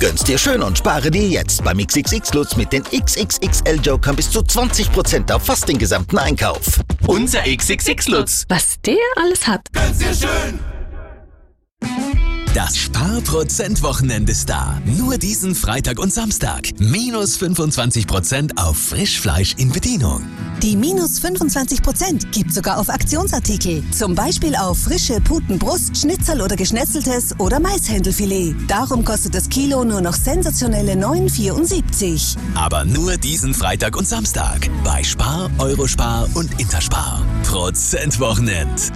Gönn's dir schön und spare dir jetzt beim XXX Lutz mit den XXXL Jokern bis zu 20% auf fast den gesamten Einkauf. Unser XXX Lutz. Was der alles hat. Gönn's dir schön. Das Sparprozent-Wochenende ist da. Nur diesen Freitag und Samstag. Minus 25% auf Frischfleisch in Bedienung. Die minus 25% gibt sogar auf Aktionsartikel. Zum Beispiel auf frische Putenbrust, Schnitzel oder Geschnetzeltes oder Maishändelfilet. Darum kostet das Kilo nur noch sensationelle 9,74. Aber nur diesen Freitag und Samstag. Bei Spar, Eurospar und Interspar. Prozentwochenend.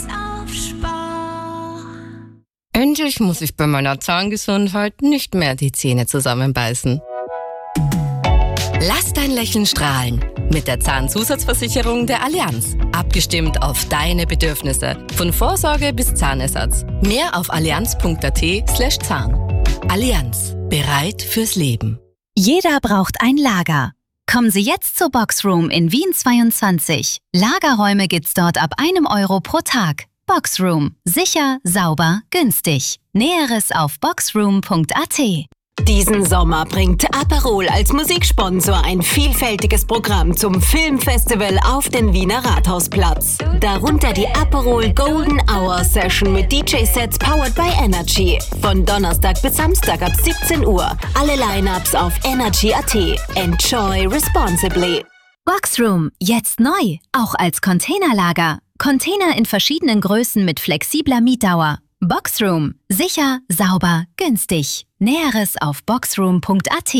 Endlich muss ich bei meiner Zahngesundheit nicht mehr die Zähne zusammenbeißen. Lass dein Lächeln strahlen mit der Zahnzusatzversicherung der Allianz. Abgestimmt auf deine Bedürfnisse. Von Vorsorge bis Zahnersatz. Mehr auf allianz.at/Zahn. Allianz. Bereit fürs Leben. Jeder braucht ein Lager. Kommen Sie jetzt zur Boxroom in Wien 22. Lagerräume gibt's dort ab 1 Euro pro Tag. Boxroom. Sicher, sauber, günstig. Näheres auf boxroom.at. Diesen Sommer bringt Aperol als Musiksponsor ein vielfältiges Programm zum Filmfestival auf den Wiener Rathausplatz. Darunter die Aperol Golden Hour Session mit DJ-Sets powered by Energy. Von Donnerstag bis Samstag ab 17 Uhr. Alle Line-Ups auf energy.at. Enjoy responsibly. Boxroom. Jetzt neu. Auch als Containerlager. Container in verschiedenen Größen mit flexibler Mietdauer. Boxroom. Sicher, sauber, günstig. Näheres auf boxroom.at.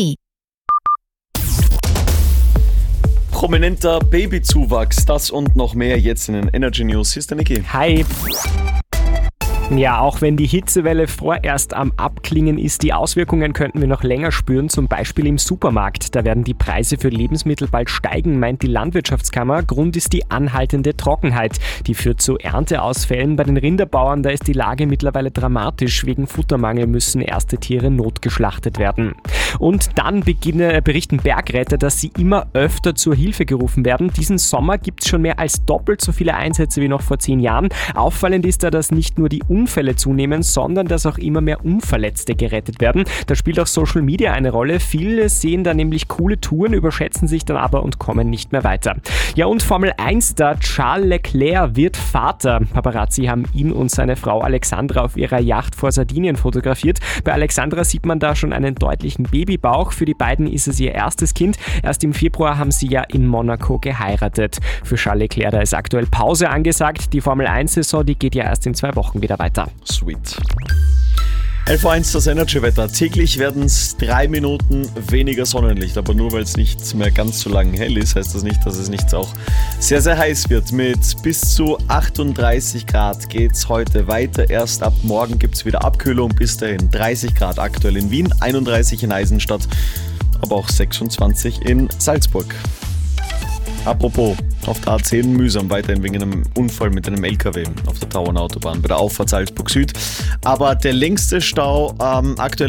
Prominenter Babyzuwachs, das und noch mehr jetzt in den Energy News. Hier ist der Niki. Hi. Ja, auch wenn die Hitzewelle vorerst am Abklingen ist, die Auswirkungen könnten wir noch länger spüren, zum Beispiel im Supermarkt. Da werden die Preise für Lebensmittel bald steigen, meint die Landwirtschaftskammer. Grund ist die anhaltende Trockenheit. Die führt zu Ernteausfällen. Bei den Rinderbauern, da ist die Lage mittlerweile dramatisch. Wegen Futtermangel müssen erste Tiere notgeschlachtet werden. Und dann berichten Bergretter, dass sie immer öfter zur Hilfe gerufen werden. Diesen Sommer gibt es schon mehr als doppelt so viele Einsätze wie noch vor 10 Jahren. Auffallend ist da, dass nicht nur die Unfälle zunehmen, sondern dass auch immer mehr Unverletzte gerettet werden. Da spielt auch Social Media eine Rolle. Viele sehen da nämlich coole Touren, überschätzen sich dann aber und kommen nicht mehr weiter. Ja, und Formel-1-Star Charles Leclerc wird Vater. Paparazzi haben ihn und seine Frau Alexandra auf ihrer Yacht vor Sardinien fotografiert. Bei Alexandra sieht man da schon einen deutlichen Babybauch. Für die beiden ist es ihr erstes Kind. Erst im Februar haben sie ja in Monaco geheiratet. Für Charles Leclerc, da ist aktuell Pause angesagt. Die Formel-1-Saison, die geht ja erst in 2 Wochen wieder weiter. Sweet. 11.01 das Energy-Wetter. Täglich werden es 3 Minuten weniger Sonnenlicht, aber nur weil es nicht mehr ganz so lang hell ist, heißt das nicht, dass es nicht auch sehr, sehr heiß wird. Mit bis zu 38 Grad geht es heute weiter. Erst ab morgen gibt es wieder Abkühlung. Bis dahin 30 Grad aktuell in Wien, 31 in Eisenstadt, aber auch 26 in Salzburg. Apropos, auf der A10 mühsam weiterhin wegen einem Unfall mit einem LKW auf der Tauernautobahn bei der Auffahrt Salzburg Süd. Aber der längste Stau aktuell